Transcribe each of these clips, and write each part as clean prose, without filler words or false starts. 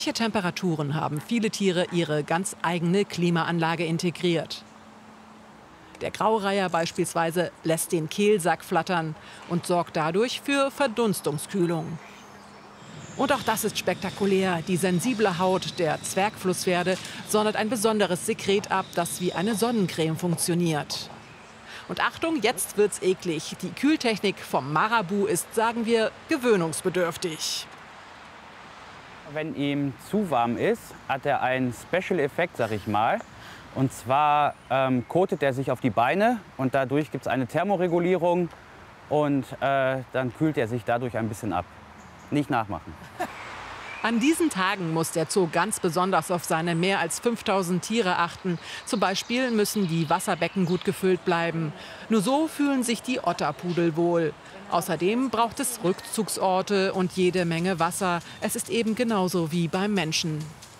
Bei Temperaturen haben viele Tiere ihre ganz eigene Klimaanlage integriert. Der Graureiher beispielsweise lässt den Kehlsack flattern und sorgt dadurch für Verdunstungskühlung. Und auch das ist spektakulär. Die sensible Haut der Zwergflusspferde sondert ein besonderes Sekret ab, das wie eine Sonnencreme funktioniert. Und Achtung, jetzt wird's eklig. Die Kühltechnik vom Marabu ist, sagen wir, gewöhnungsbedürftig. Wenn ihm zu warm ist, hat er einen Special-Effekt, sag ich mal. Und zwar kotet er sich auf die Beine und dadurch gibt es eine Thermoregulierung und dann kühlt er sich dadurch ein bisschen ab. Nicht nachmachen. An diesen Tagen muss der Zoo ganz besonders auf seine mehr als 5000 Tiere achten. Zum Beispiel müssen die Wasserbecken gut gefüllt bleiben. Nur so fühlen sich die Otterpudel wohl. Außerdem braucht es Rückzugsorte und jede Menge Wasser. Es ist eben genauso wie beim Menschen.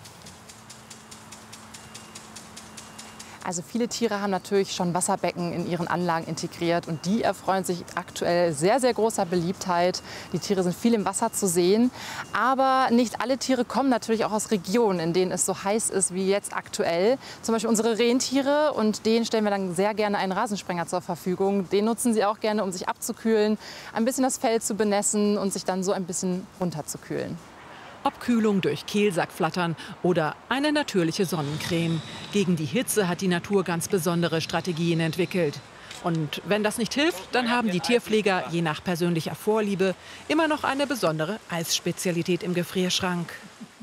Also viele Tiere haben natürlich schon Wasserbecken in ihren Anlagen integriert und die erfreuen sich aktuell sehr, sehr großer Beliebtheit. Die Tiere sind viel im Wasser zu sehen, aber nicht alle Tiere kommen natürlich auch aus Regionen, in denen es so heiß ist wie jetzt aktuell. Zum Beispiel unsere Rentiere, und denen stellen wir dann sehr gerne einen Rasensprenger zur Verfügung. Den nutzen sie auch gerne, um sich abzukühlen, ein bisschen das Fell zu benässen und sich dann so ein bisschen runterzukühlen. Ob Kühlung durch Kehlsackflattern oder eine natürliche Sonnencreme. Gegen die Hitze hat die Natur ganz besondere Strategien entwickelt. Und wenn das nicht hilft, dann haben die Tierpfleger, je nach persönlicher Vorliebe, immer noch eine besondere Eisspezialität im Gefrierschrank.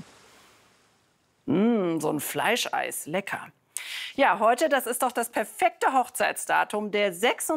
So ein Fleischeis, lecker. Ja, heute, das ist doch das perfekte Hochzeitsdatum, der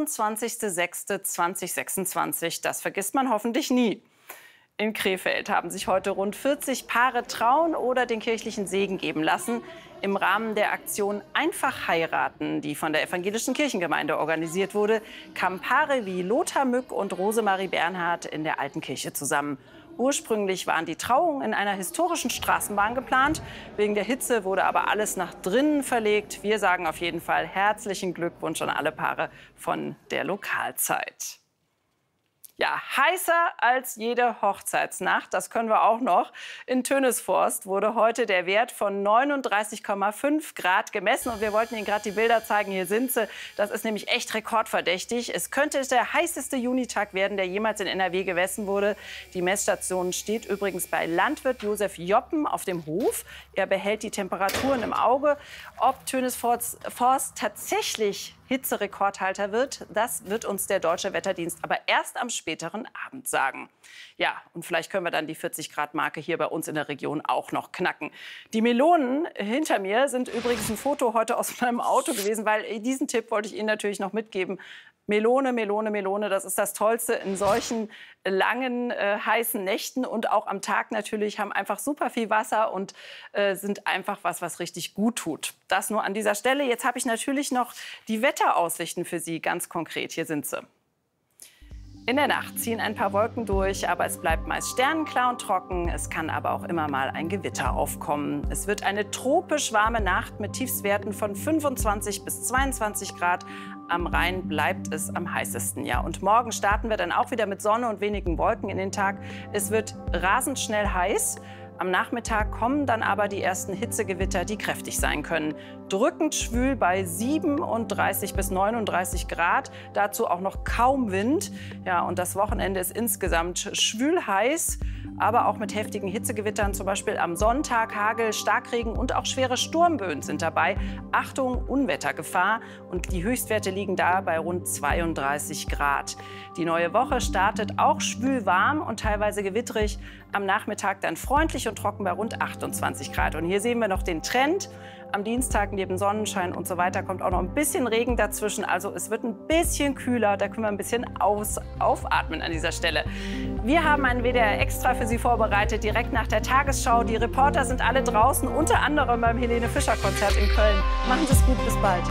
26.06.2026. Das vergisst man hoffentlich nie. In Krefeld haben sich heute rund 40 Paare trauen oder den kirchlichen Segen geben lassen im Rahmen der Aktion Einfach heiraten, die von der evangelischen Kirchengemeinde organisiert wurde, kamen Paare wie Lothar Mück und Rosemarie Bernhard in der alten Kirche zusammen. Ursprünglich waren die Trauungen in einer historischen Straßenbahn geplant. Wegen der Hitze wurde aber alles nach drinnen verlegt. Wir sagen auf jeden Fall herzlichen Glückwunsch an alle Paare von der Lokalzeit. Ja, heißer als jede Hochzeitsnacht, das können wir auch noch. In Tönisforst wurde heute der Wert von 39,5 Grad gemessen. Und wir wollten Ihnen gerade die Bilder zeigen. Hier sind sie. Das ist nämlich echt rekordverdächtig. Es könnte der heißeste Junitag werden, der jemals in NRW gemessen wurde. Die Messstation steht übrigens bei Landwirt Josef Joppen auf dem Hof. Er behält die Temperaturen im Auge. Ob Tönisforst tatsächlich Hitzerekordhalter wird, das wird uns der Deutsche Wetterdienst aber erst am späteren Abend sagen. Ja, und vielleicht können wir dann die 40-Grad-Marke hier bei uns in der Region auch noch knacken. Die Melonen hinter mir sind übrigens ein Foto heute aus meinem Auto gewesen, weil diesen Tipp wollte ich Ihnen natürlich noch mitgeben. Melone, Melone, Melone, das ist das Tollste in solchen langen, heißen Nächten und auch am Tag natürlich, haben einfach super viel Wasser und sind einfach was richtig gut tut. Das nur an dieser Stelle. Jetzt habe ich natürlich noch die Wetteraussichten für Sie ganz konkret. Hier sind sie. In der Nacht ziehen ein paar Wolken durch, aber es bleibt meist sternenklar und trocken. Es kann aber auch immer mal ein Gewitter aufkommen. Es wird eine tropisch warme Nacht mit Tiefstwerten von 25 bis 22 Grad. Am Rhein bleibt es am heißesten. Ja, und morgen starten wir dann auch wieder mit Sonne und wenigen Wolken in den Tag. Es wird rasend schnell heiß. Am Nachmittag kommen dann aber die ersten Hitzegewitter, die kräftig sein können. Drückend schwül bei 37 bis 39 Grad, dazu auch noch kaum Wind. Ja, und das Wochenende ist insgesamt schwül heiß, aber auch mit heftigen Hitzegewittern, zum Beispiel am Sonntag. Hagel, Starkregen und auch schwere Sturmböen sind dabei. Achtung, Unwettergefahr. Und die Höchstwerte liegen da bei rund 32 Grad. Die neue Woche startet auch schwül warm und teilweise gewitterig. Am Nachmittag dann freundlich und trocken bei rund 28 Grad. Und hier sehen wir noch den Trend. Am Dienstag neben Sonnenschein und so weiter kommt auch noch ein bisschen Regen dazwischen. Also es wird ein bisschen kühler. Da können wir ein bisschen aufatmen an dieser Stelle. Wir haben einen WDR Extra für Sie vorbereitet, direkt nach der Tagesschau. Die Reporter sind alle draußen, unter anderem beim Helene Fischer Konzert in Köln. Machen Sie es gut, bis bald.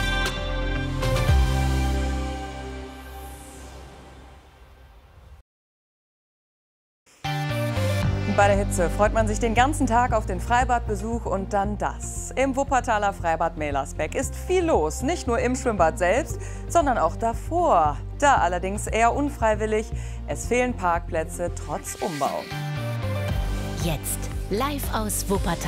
Bei der Hitze freut man sich den ganzen Tag auf den Freibadbesuch und dann das. Im Wuppertaler Freibad Mehlersbeck ist viel los, nicht nur im Schwimmbad selbst, sondern auch davor. Da allerdings eher unfreiwillig. Es fehlen Parkplätze trotz Umbau. Jetzt live aus Wuppertal.